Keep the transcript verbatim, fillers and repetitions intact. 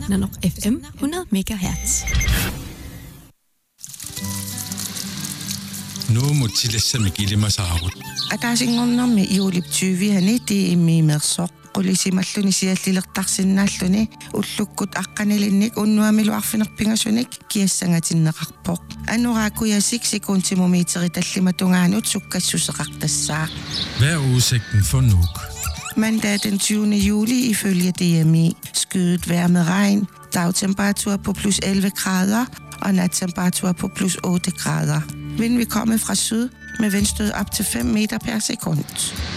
Nanok F M hundrede megahertz. Nu må tillæsse gille mig saarut. Akaasinngornermi iuliptyuviani tiimmiimersoq qulisimalluni siallilertarsinnaalluni ullukkut aqqanilinnik unnuamiluarfinerpingasunik kiassangatinneqarpoq anuraakuyasik sekuntimummiteri tallimatungaanut sukkassuseqartassaaq. Hvad er udsigten for Nuuk? Mandag den tyvende juli ifølge D M I. Skyet vejr med regn, dagtemperatur på plus elleve grader og nattemperatur på plus otte grader. Vinden vil komme fra syd med vindstød op til fem meter per sekund.